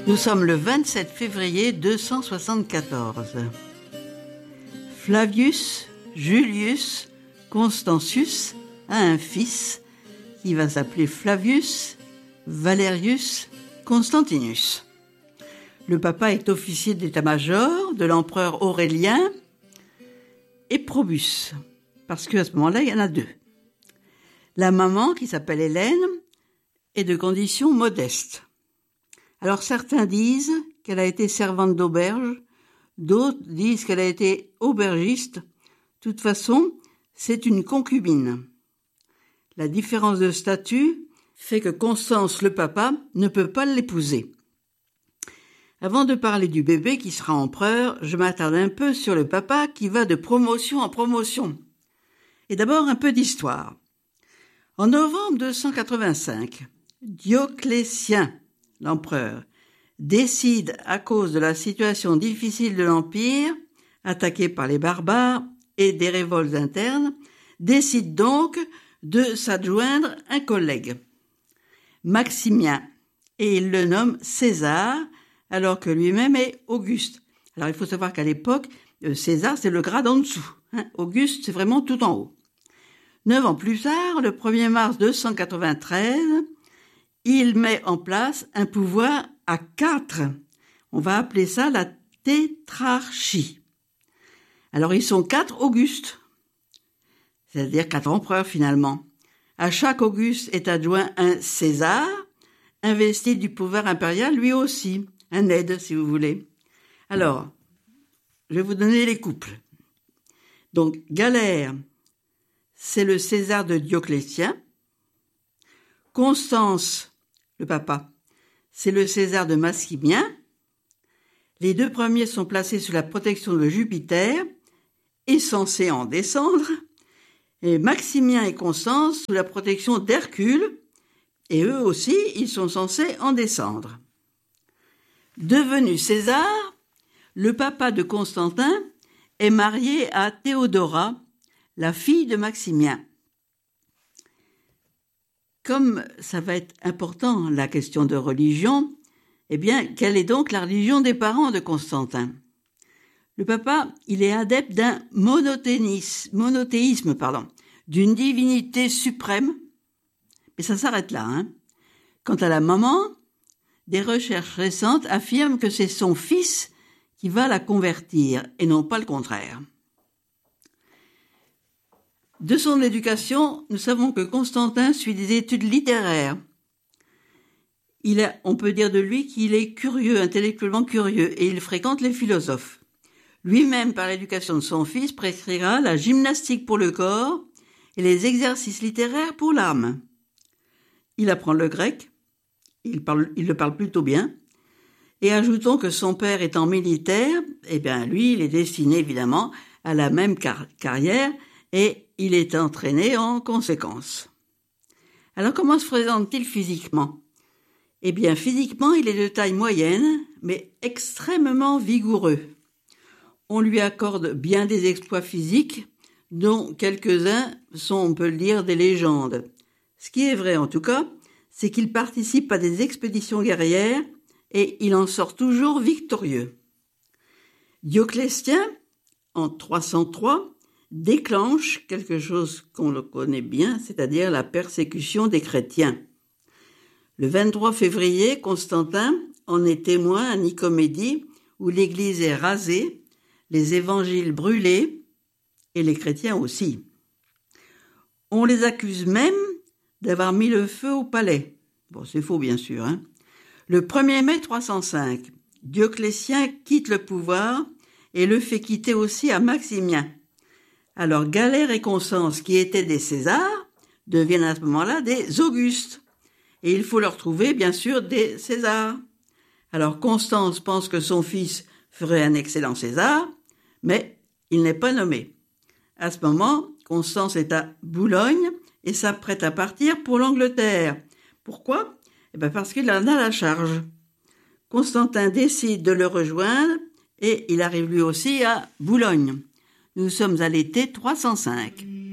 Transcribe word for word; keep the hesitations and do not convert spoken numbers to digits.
Nous sommes le vingt-sept février deux cent soixante-quatorze. Flavius Julius Constantius a un fils qui va s'appeler Flavius Valerius Constantinus. Le papa est officier d'état-major de l'empereur Aurélien et Probus, parce qu'à ce moment-là, il y en a deux. La maman, qui s'appelle Hélène, est de condition modeste. Alors certains disent qu'elle a été servante d'auberge, d'autres disent qu'elle a été aubergiste. De toute façon, c'est une concubine. La différence de statut fait que Constance, le papa, ne peut pas l'épouser. Avant de parler du bébé qui sera empereur, je m'attarde un peu sur le papa qui va de promotion en promotion. Et d'abord un peu d'histoire. En novembre deux cent quatre-vingt-cinq, Dioclétien, l'empereur, décide, à cause de la situation difficile de l'Empire, attaqué par les barbares et des révoltes internes, décide donc de s'adjoindre un collègue, Maximien, et il le nomme César, alors que lui-même est Auguste. Alors il faut savoir qu'à l'époque, César c'est le grade en dessous, hein. Auguste c'est vraiment tout en haut. Neuf ans plus tard, le premier mars deux cent quatre-vingt-treize, il met en place un pouvoir à quatre. On va appeler ça la tétrarchie. Alors ils sont quatre Augustes, c'est-à-dire quatre empereurs finalement. À chaque Auguste est adjoint un César, investi du pouvoir impérial lui aussi, un aide si vous voulez. Alors, je vais vous donner les couples. Donc Galère, c'est le César de Dioclétien. Constance, le papa, c'est le César de Maximien. Les deux premiers sont placés sous la protection de Jupiter et censés en descendre. Et Maximien et Constance sous la protection d'Hercule. Et eux aussi, ils sont censés en descendre. Devenu César, le papa de Constantin est marié à Théodora, la fille de Maximien. Comme ça va être important, la question de religion, eh bien, quelle est donc la religion des parents de Constantin ? Le papa, il est adepte d'un monothéisme, monothéisme, pardon, d'une divinité suprême, mais ça s'arrête là, hein. Quant à la maman, des recherches récentes affirment que c'est son fils qui va la convertir, et non pas le contraire. De son éducation, nous savons que Constantin suit des études littéraires. Il a, on peut dire de lui qu'il est curieux, intellectuellement curieux, et il fréquente les philosophes. Lui-même, par l'éducation de son fils, prescrira la gymnastique pour le corps et les exercices littéraires pour l'âme. Il apprend le grec, il, parle, il le parle plutôt bien, et ajoutons que son père étant militaire, eh bien lui, il est destiné évidemment à la même car- carrière, et il est entraîné en conséquence. Alors comment se présente-t-il physiquement ? Eh bien physiquement, il est de taille moyenne, mais extrêmement vigoureux. On lui accorde bien des exploits physiques, dont quelques-uns sont, on peut le dire, des légendes. Ce qui est vrai en tout cas, c'est qu'il participe à des expéditions guerrières et il en sort toujours victorieux. Dioclétien, en trois cent trois, déclenche quelque chose qu'on le connaît bien, c'est-à-dire la persécution des chrétiens. Le vingt-trois février, Constantin en est témoin à Nicomédie, où l'église est rasée, les évangiles brûlés, et les chrétiens aussi. On les accuse même d'avoir mis le feu au palais. Bon, c'est faux bien sûr, hein. Le premier mai trois cent cinq, Dioclétien quitte le pouvoir et le fait quitter aussi à Maximien. Alors Galère et Constance, qui étaient des Césars, deviennent à ce moment-là des Augustes. Et il faut leur trouver, bien sûr, des Césars. Alors Constance pense que son fils ferait un excellent César, mais il n'est pas nommé. À ce moment, Constance est à Boulogne et s'apprête à partir pour l'Angleterre. Pourquoi ? Eh bien parce qu'il en a la charge. Constantin décide de le rejoindre et il arrive lui aussi à Boulogne. Nous sommes à l'été trois cent cinq.